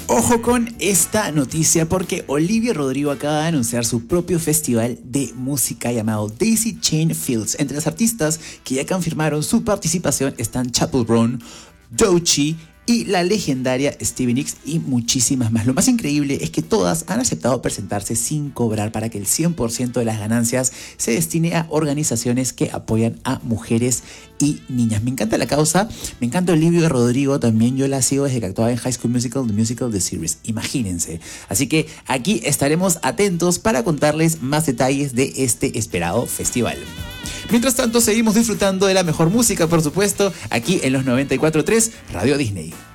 Ojo con esta noticia porque Olivia Rodrigo acaba de anunciar su propio festival de música llamado Daisy Chain Fields. Entre las artistas que ya confirmaron su participación están Chappell Brown, Doechii y la legendaria Stevie Nicks y muchísimas más. Lo más increíble es que todas han aceptado presentarse sin cobrar para que el 100% de las ganancias se destine a organizaciones que apoyan a mujeres y niñas. Me encanta la causa, me encanta Olivia Rodrigo también. Yo la sigo desde que actuaba en High School Musical, The Musical, The Series. Imagínense. Así que aquí estaremos atentos para contarles más detalles de este esperado festival. Mientras tanto, seguimos disfrutando de la mejor música, por supuesto, aquí en los 94.3 Radio Disney.